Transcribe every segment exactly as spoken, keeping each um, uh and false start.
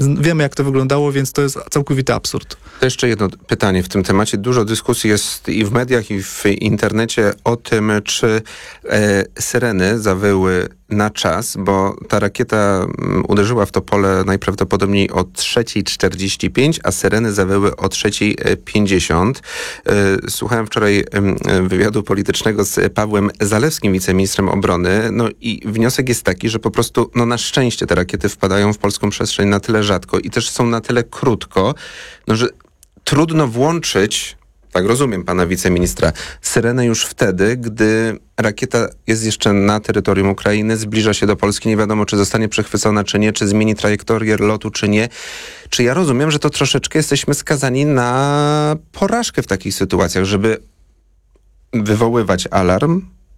wiemy, jak to wyglądało, więc to jest całkowity absurd. To jeszcze jedno pytanie w tym temacie. Dużo dyskusji jest i w mediach, i w internecie o tym, czy e, syreny zawyły na czas, bo ta rakieta um, uderzyła w to pole najprawdopodobniej o trzeciej czterdzieści pięć, a syreny zawyły o trzeciej pięćdziesiąt. E, słuchałem wczoraj um, wywiadu politycznego z Pawłem Zalewskim, wiceministrem obrony, no i wniosek jest taki, że po prostu no na szczęście te rakiety wpadają w polską przestrzeń na tyle rzadko i też są na tyle krótko, no że trudno włączyć, tak rozumiem pana wiceministra, syrenę już wtedy, gdy rakieta jest jeszcze na terytorium Ukrainy, zbliża się do Polski, nie wiadomo, czy zostanie przechwycona, czy nie, czy zmieni trajektorię lotu, czy nie. Czy ja rozumiem, że to troszeczkę jesteśmy skazani na porażkę w takich sytuacjach, żeby wywoływać alarm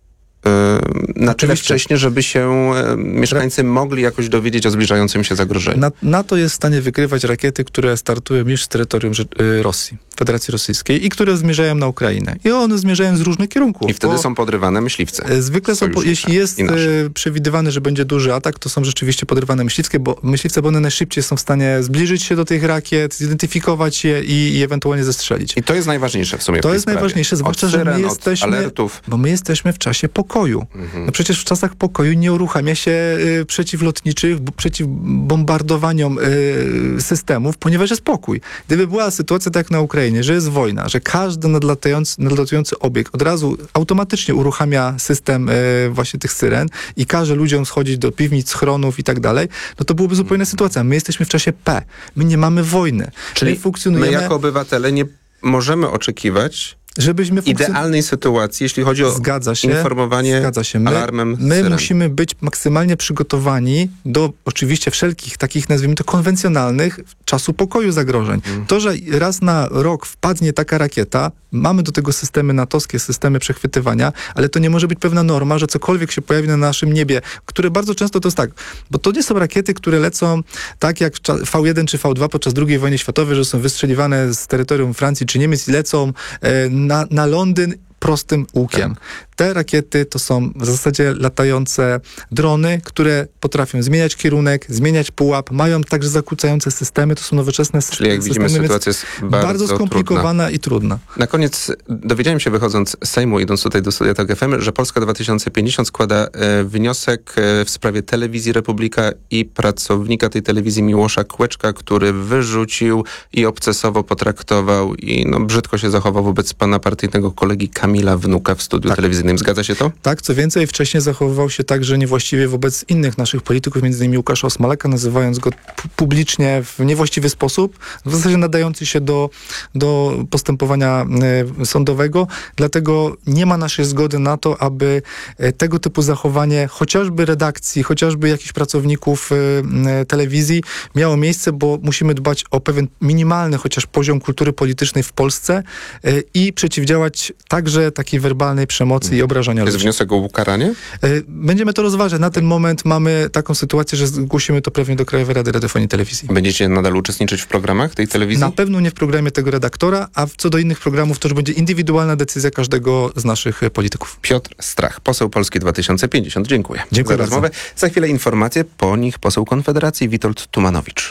na tyle wcześnie, żeby się mieszkańcy mogli jakoś dowiedzieć o zbliżającym się zagrożeniu. Na, NATO jest w stanie wykrywać rakiety, które startują już z terytorium Rosji, Federacji Rosyjskiej i które zmierzają na Ukrainę. I one zmierzają z różnych kierunków. I wtedy są podrywane myśliwce. Zwykle są, po, jeśli jest przewidywany, że będzie duży atak, to są rzeczywiście podrywane myśliwce, bo myśliwce, bo one najszybciej są w stanie zbliżyć się do tych rakiet, zidentyfikować je i, i ewentualnie zestrzelić. I to jest najważniejsze w sumie. To w tej jest sprawie. najważniejsze, zwłaszcza, że my jesteśmy, alertów. Bo my jesteśmy w czasie pokoju. Mhm. No przecież w czasach pokoju nie uruchamia się y, przeciwlotniczych, b- przeciwbombardowaniom y, systemów, ponieważ jest pokój. Gdyby była sytuacja tak jak na Ukrainie, że jest wojna, że każdy nadlatający, nadlatujący obiekt od razu automatycznie uruchamia system y, właśnie tych syren i każe ludziom schodzić do piwnic, schronów i tak dalej, no to byłoby zupełnie inna sytuacja. My jesteśmy w czasie P. My nie mamy wojny. Czyli my funkcjonujemy... my jako obywatele nie możemy oczekiwać żebyśmy funkcjon... idealnej sytuacji, jeśli chodzi o zgadza się, informowanie zgadza się. My, alarmem My syren. musimy być maksymalnie przygotowani do oczywiście wszelkich takich, nazwijmy to, konwencjonalnych czasu pokoju zagrożeń. Mm. To, że raz na rok wpadnie taka rakieta, mamy do tego systemy natowskie, systemy przechwytywania, ale to nie może być pewna norma, że cokolwiek się pojawi na naszym niebie, które bardzo często to jest tak, bo to nie są rakiety, które lecą tak jak V jeden czy V dwa podczas drugiej wojny światowej, że są wystrzeliwane z terytorium Francji czy Niemiec i lecą e, na, na Londyn prostym łukiem. Tak. Te rakiety to są w zasadzie latające drony, które potrafią zmieniać kierunek, zmieniać pułap, mają także zakłócające systemy, to są nowoczesne systemy. Czyli jak systemy, widzimy, sytuacja jest bardzo, bardzo skomplikowana trudna. i trudna. Na koniec dowiedziałem się, wychodząc z Sejmu, idąc tutaj do studia TOG F M, że Polska dwa tysiące pięćdziesiąt składa e, wniosek e, w sprawie telewizji Republika i pracownika tej telewizji Miłosza Kłeczka, który wyrzucił i obcesowo potraktował i no, brzydko się zachował wobec pana partyjnego kolegi Kamila Wnuka w studiu tak. telewizyjnym. Zgadza się to? Tak, co więcej, wcześniej zachowywał się także niewłaściwie wobec innych naszych polityków, między innymi Łukasza Osmalaka, nazywając go publicznie w niewłaściwy sposób, w zasadzie nadający się do, do postępowania e, sądowego. Dlatego nie ma naszej zgody na to, aby e, tego typu zachowanie chociażby redakcji, chociażby jakichś pracowników e, telewizji miało miejsce, bo musimy dbać o pewien minimalny chociaż poziom kultury politycznej w Polsce e, i przeciwdziałać także takiej werbalnej przemocy i obrażania ludzi. Jest wniosek o ukaranie? Będziemy to rozważać. Na ten moment mamy taką sytuację, że zgłosimy to pewnie do Krajowej Rady Radiofonii i Telewizji. Będziecie nadal uczestniczyć w programach tej telewizji? Na pewno nie w programie tego redaktora, a co do innych programów to już będzie indywidualna decyzja każdego z naszych polityków. Piotr Strach, poseł Polski dwa tysiące pięćdziesiąt. Dziękuję. Dziękuję za rozmowę. Za chwilę informacje, po nich poseł Konfederacji Witold Tumanowicz.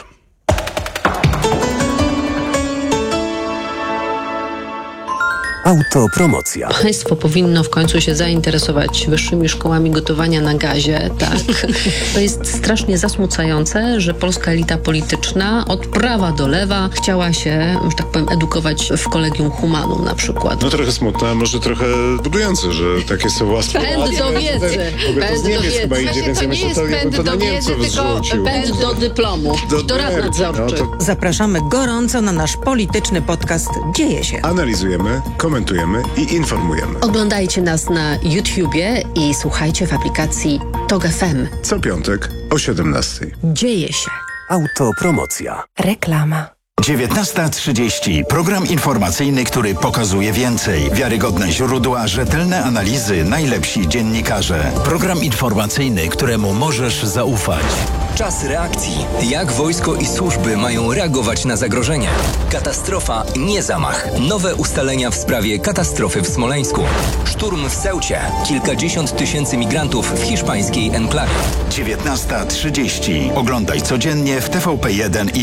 Autopromocja. Państwo powinno w końcu się zainteresować wyższymi szkołami gotowania na gazie, tak. To jest strasznie zasmucające, że polska elita polityczna od prawa do lewa chciała się, że tak powiem, edukować w Kolegium Humanum na przykład. No trochę smutne, a może trochę budujące, że takie są łaskie. Pęd do wiedzy. Pęd do wiedzy. Chyba idzie, więc ja myślę, to jakby to na Niemców zrzucił. Pęd do dyplomu. Do, to rad nadzorczy. No to... Zapraszamy gorąco na nasz polityczny podcast Dzieje się. Analizujemy, komentujemy i informujemy. Oglądajcie nas na YouTubie i słuchajcie w aplikacji TOG F M. Co piątek o siedemnastej. Dzieje się. Autopromocja. Reklama. dziewiętnasta trzydzieści. Program informacyjny, który pokazuje więcej. Wiarygodne źródła, rzetelne analizy, najlepsi dziennikarze. Program informacyjny, któremu możesz zaufać. Czas reakcji. Jak wojsko i służby mają reagować na zagrożenie? Katastrofa, nie zamach. Nowe ustalenia w sprawie katastrofy w Smoleńsku. Szturm w Ceucie. Kilkadziesiąt tysięcy migrantów w hiszpańskiej enklawie. dziewiętnasta trzydzieści. Oglądaj codziennie w T V P jeden i